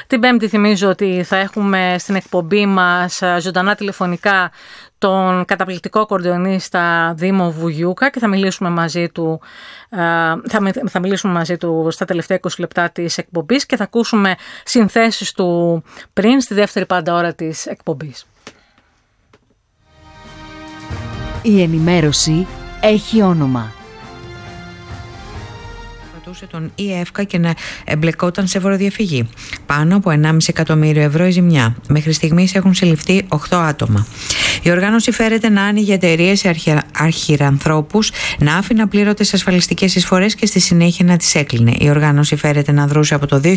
Την Πέμπτη θυμίζω ότι θα έχουμε στην εκπομπή μας ζωντανά τηλεφωνικά τον καταπληκτικό κορντεονίστα Δήμο Βουγιούκα και θα μιλήσουμε μαζί του στα τελευταία 20 λεπτά της εκπομπής και θα ακούσουμε συνθέσεις του πριν στη δεύτερη πάντα ώρα της εκπομπής. Η ενημέρωση έχει όνομα. Τον ΙΕΦΚΑ και να εμπλεκόταν σε φοροδιαφυγή. Πάνω από 1,5 εκατομμύριο ευρώ η ζημιά. Μέχρι στιγμής έχουν συλληφθεί 8 άτομα. Η οργάνωση φέρεται να άνοιγε εταιρείες σε αρχιρανθρώπους, να άφηνε απλήρωτες ασφαλιστικές εισφορές και στη συνέχεια να τις έκλεινε. Η οργάνωση φέρεται να δρούσε από το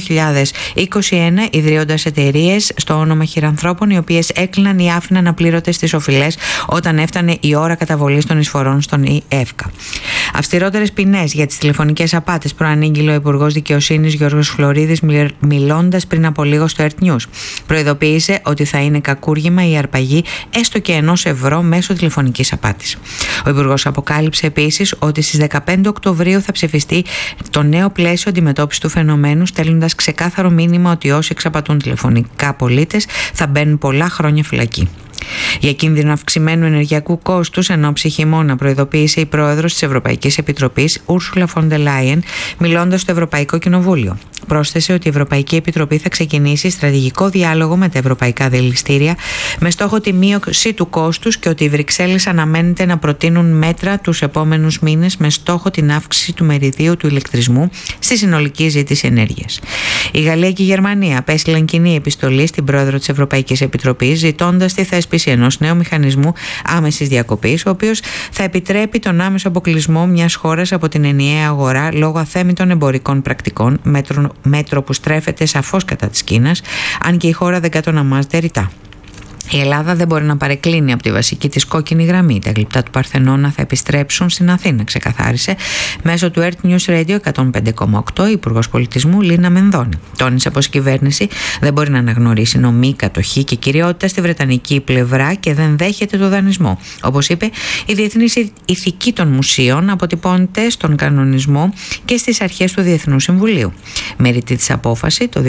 2021, ιδρύοντας εταιρείες στο όνομα χειρανθρώπων, οι οποίες έκλειναν ή άφηναν απλήρωτες τις οφειλές όταν έφτανε η ώρα καταβολής των εισφορών στον ΙΕΦΚΑ. Αυστηρότερες ποινές για τις τηλεφωνικές απάτες προανήγγειλε ο Υπουργός Δικαιοσύνης Γιώργος Φλωρίδης, μιλώντας πριν από λίγο στο Earth News. Προειδοποίησε ότι θα είναι κακούργημα η αρπαγή έστω και €1 μέσω τηλεφωνικής απάτης. Ο Υπουργός αποκάλυψε επίσης ότι στις 15 Οκτωβρίου θα ψηφιστεί το νέο πλαίσιο αντιμετώπισης του φαινομένου, στέλνοντας ξεκάθαρο μήνυμα ότι όσοι εξαπατούν τηλεφωνικά πολίτες θα μπαίνουν πολλά χρόνια φυλακή. Για κίνδυνο αυξημένου ενεργειακού κόστους εν ώψη χειμώνα, προειδοποίησε η πρόεδρος της Ευρωπαϊκής Επιτροπής, Ursula von der Leyen, μιλώντας στο Ευρωπαϊκό Κοινοβούλιο. Πρόσθεσε ότι η Ευρωπαϊκή Επιτροπή θα ξεκινήσει στρατηγικό διάλογο με τα ευρωπαϊκά δηληστήρια με στόχο τη μείωση του κόστους και ότι οι Βρυξέλλες αναμένεται να προτείνουν μέτρα τους επόμενους μήνες με στόχο την αύξηση του μεριδίου του ηλεκτρισμού στη συνολική ζήτηση ενέργειας. Η Γαλλία και η Γερμανία απέστειλαν κοινή επιστολή στην πρόεδρο της Ευρωπαϊκής Επιτροπής, ζητώντας τη θέσπιση ενός νέου μηχανισμού άμεσης διακοπής, ο οποίος θα επιτρέπει τον άμεσο αποκλεισμό μιας χώρας από την ενιαία αγορά λόγω αθέμητων εμπορικών πρακτικών, μέτρο που στρέφεται σαφώς κατά της Κίνας, αν και η χώρα δεν κατονομάζεται ρητά. Η Ελλάδα δεν μπορεί να παρεκκλίνει από τη βασική της κόκκινη γραμμή. Τα γλυπτά του Παρθενώνα θα επιστρέψουν στην Αθήνα, ξεκαθάρισε μέσω του Earth News Radio 105,8 η Υπουργός Πολιτισμού Λίνα Μενδώνη. Τόνισε πως η κυβέρνηση δεν μπορεί να αναγνωρίσει νομή, κατοχή και κυριότητα στη βρετανική πλευρά και δεν δέχεται το δανεισμό. Όπως είπε, η διεθνής ηθική των μουσείων αποτυπώνεται στον κανονισμό και στις αρχές του Διεθνούς Συμβουλίου. Μεριτή της απόφαση το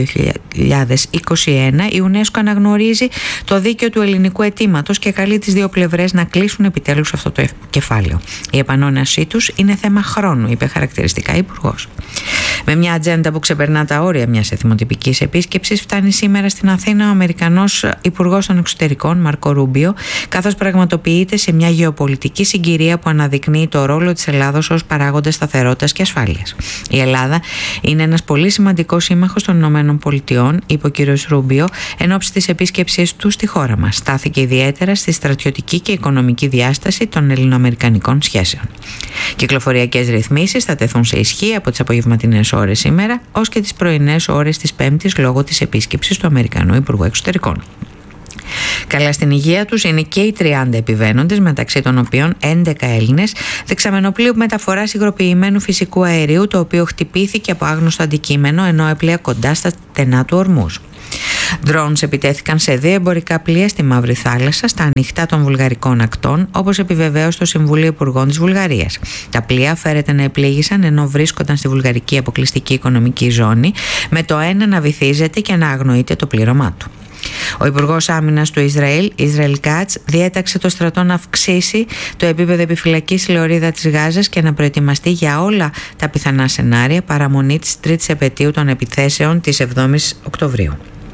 2021 η UNESCO αναγνωρίζει το δίκαιο του ελληνικού αιτήματος και καλεί τις δύο πλευρές να κλείσουν επιτέλους αυτό το κεφάλαιο. Η επανόνασή τους είναι θέμα χρόνου, είπε χαρακτηριστικά η Υπουργός. Με μια ατζέντα που ξεπερνά τα όρια μιας εθιμοτυπικής επίσκεψης, φτάνει σήμερα στην Αθήνα ο Αμερικανός Υπουργός των Εξωτερικών, Μάρκο Ρούμπιο, καθώς πραγματοποιείται σε μια γεωπολιτική συγκυρία που αναδεικνύει το ρόλο της Ελλάδος ως παράγοντα σταθερότητας και ασφάλειας. Η Ελλάδα είναι ένας πολύ σημαντικός σύμμαχος των ΗΠΑ, είπε ο κ. Ρούμπιο, εν ώψη της επίσκεψής του στη χώρα μας. Στάθηκε ιδιαίτερα στη στρατιωτική και οικονομική διάσταση των ελληνοαμερικανικών σχέσεων. Κυκλοφοριακές ρυθμίσεις θα τεθούν σε ισχύ από τις απογευματινές ώρες σήμερα ως και τις πρωινές ώρες της Πέμπτης λόγω της επίσκεψης του Αμερικανού Υπουργού Εξωτερικών. Καλά στην υγεία τους είναι και οι 30 επιβαίνοντες, μεταξύ των οποίων 11 Έλληνες, δεξαμενοπλοίου μεταφοράς υγροποιημένου φυσικού αερίου, το οποίο χτυπήθηκε από άγνωστο αντικείμενο ενώ έπλεε κοντά στα στενά του Ορμούζ. Drones επιτέθηκαν σε 2 εμπορικά πλοία στη Μαύρη Θάλασσα, στα ανοιχτά των βουλγαρικών ακτών, όπως επιβεβαίωσε το Συμβούλιο Υπουργών της Βουλγαρίας. Τα πλοία φέρεται να επλήγησαν ενώ βρίσκονταν στη βουλγαρική αποκλειστική οικονομική ζώνη, με το ένα να βυθίζεται και να αγνοείται το πλήρωμά του. Ο Υπουργός Άμυνας του Ισραήλ Κάτς, διέταξε το στρατό να αυξήσει το επίπεδο επιφυλακής στη λωρίδα της Γάζας και να προετοιμαστεί για όλα τα πιθανά σενάρια παραμονή της 3ης επετείου των επιθέσεων της 7ης Οκτωβρίου.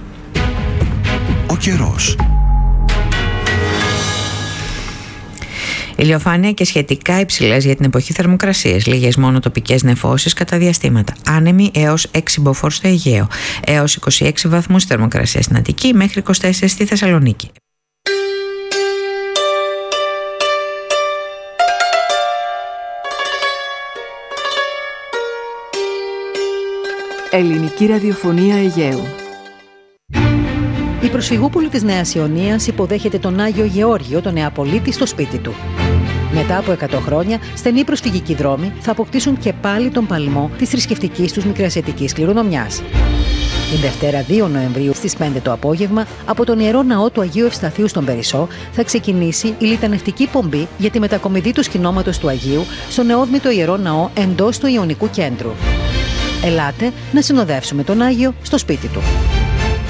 Ο καιρός. Ηλιοφάνεια και σχετικά υψηλές για την εποχή θερμοκρασίες. Λίγες μόνο τοπικές νεφώσεις κατά διαστήματα. Άνεμοι έως 6 μποφόρ στο Αιγαίο. Έως 26 βαθμούς θερμοκρασία στην Αττική μέχρι 24 στη Θεσσαλονίκη. Ελληνική ραδιοφωνία Αιγαίου. Η προσφυγούπολη της Νέας Ιωνίας υποδέχεται τον Άγιο Γεώργιο, τον Νεαπολίτη, στο σπίτι του. Μετά από 100 χρόνια, στενοί προσφυγικοί δρόμοι θα αποκτήσουν και πάλι τον παλμό της θρησκευτικής τους μικρασιατικής κληρονομιάς. Την Δευτέρα 2 Νοεμβρίου στις 5 το απόγευμα, από τον Ιερό Ναό του Αγίου Ευσταθείου στον Περισσό, θα ξεκινήσει η λιτανευτική πομπή για τη μετακομιδή του σκηνώματος του Αγίου στο νεόδμητο Ιερό Ναό εντός του Ιωνικού Κέντρου. Ελάτε να συνοδεύσουμε τον Άγιο στο σπίτι του.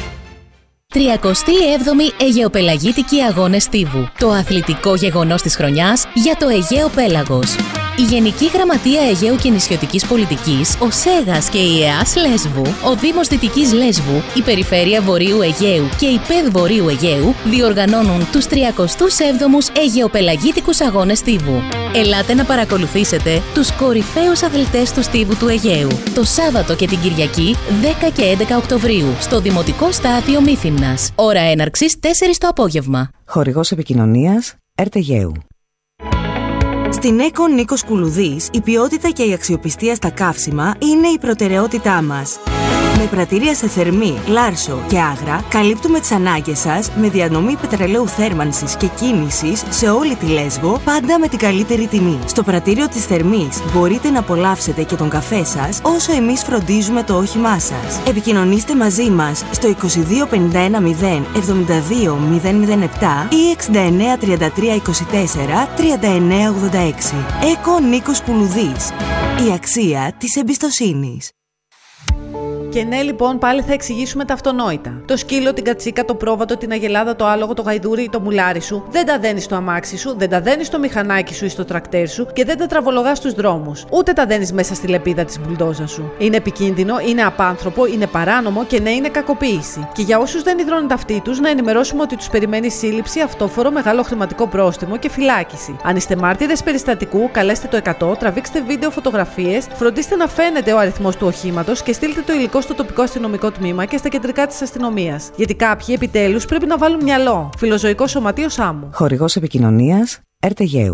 37η Αιγαιοπελαγίτικη Αγώνες Στίβου. Το αθλητικό γεγονός της χρονιάς για το Αιγαίο Πέλαγος. Η Γενική Γραμματεία Αιγαίου και Νησιωτικής Πολιτικής, ο ΣΕΓΑΣ και η ΕΑΣ Λέσβου, ο Δήμος Δυτικής Λέσβου, η Περιφέρεια Βορείου Αιγαίου και η ΠΕΔ Βορείου Αιγαίου διοργανώνουν τους 37ους Αιγαιοπελαγίτικους Αγώνες Στίβου. Ελάτε να παρακολουθήσετε τους κορυφαίους αθλητές του Στίβου του Αιγαίου το Σάββατο και την Κυριακή 10 και 11 Οκτωβρίου στο Δημοτικό Στάδιο Μύθυμνας. Ώρα έναρξης 4 το απόγευμα. Χορηγός επικοινωνίας ΕΡΤ Αιγαίου. Στην ΕΚΟ Νίκος Κουλουδής, η ποιότητα και η αξιοπιστία στα καύσιμα είναι η προτεραιότητά μας. Με πρατήρια σε Θερμή, Λάρσο και Άγρα, καλύπτουμε τις ανάγκες σας με διανομή πετρελαίου θέρμανσης και κίνησης σε όλη τη Λέσβο, πάντα με την καλύτερη τιμή. Στο πρατήριο της Θερμής μπορείτε να απολαύσετε και τον καφέ σας, όσο εμείς φροντίζουμε το όχημά σας. Επικοινωνήστε μαζί μας στο 22 51 0 72 007 ή 69 33 24 39 86. ΕΚΟ Νίκος Κουλουδής. Η αξία της εμπιστοσύνης. Και ναι, λοιπόν, πάλι θα εξηγήσουμε τα αυτονόητα. Το σκύλο, την κατσίκα, το πρόβατο, την αγελάδα, το άλογο, το γαϊδούρι ή το μουλάρι σου δεν τα δένεις στο αμάξι σου, δεν τα δένεις στο μηχανάκι σου ή στο τρακτέρ σου και δεν τα τραβολογάς στους δρόμους. Ούτε τα δένεις μέσα στη λεπίδα της μπουλντόζα σου. Είναι επικίνδυνο, είναι απάνθρωπο, είναι παράνομο και ναι, είναι κακοποίηση. Και για όσους δεν υδρώνουν τα αυτή τους, να ενημερώσουμε ότι τους περιμένει σύλληψη, αυτόφορο, μεγάλο χρηματικό πρόστιμο και φυλάκιση. Αν είστε μάρτυρες περιστατικού, καλέστε το 100, τραβήξτε βίντεο φωτογραφίες, φροντίστε να φαίνεται ο αριθμός του οχήματος και στείλτε το υλικό στο τοπικό αστυνομικό τμήμα και στα κεντρικά της αστυνομίας. Γιατί κάποιοι επιτέλους πρέπει να βάλουν μυαλό. Φιλοζωικό Σωματείο Σάμου. Χορηγός επικοινωνίας ΕΡΤ Αιγαίου.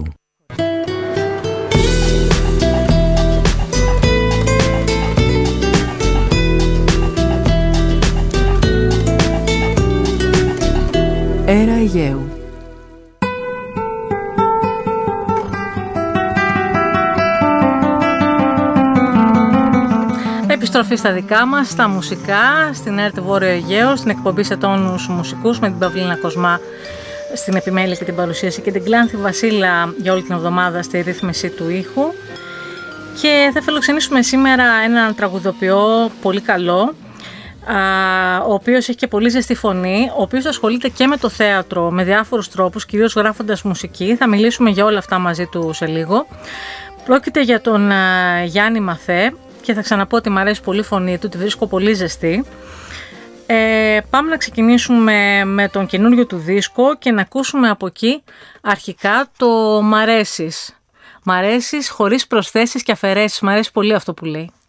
Έρα Αιγαίου. Επιστροφή στα δικά μας, στα μουσικά, στην ΕΡΤ Βόρειο Αιγαίο, στην εκπομπή σε τόνους μουσικούς με την Παυλίνα Κοσμά στην επιμέλεια και την παρουσίαση και την Κλάνθη Βασίλα για όλη την εβδομάδα στη ρύθμιση του ήχου. Και θα φιλοξενήσουμε σήμερα έναν τραγουδοποιό πολύ καλό, ο οποίος έχει και πολύ ζεστή φωνή, ο οποίος ασχολείται και με το θέατρο με διάφορους τρόπους, κυρίως γράφοντας μουσική. Θα μιλήσουμε για όλα αυτά μαζί του σε λίγο. Πρόκειται για τον Γιάννη Μαθέ. Και θα ξαναπώ ότι μου αρέσει πολύ η φωνή του, τη βρίσκω πολύ ζεστή. Πάμε να ξεκινήσουμε με τον καινούριο του δίσκο και να ακούσουμε από εκεί αρχικά το «Μ' αρέσεις». Μ' αρέσεις χωρίς προσθέσεις και αφαιρέσεις. Μ' αρέσει πολύ αυτό που λέει.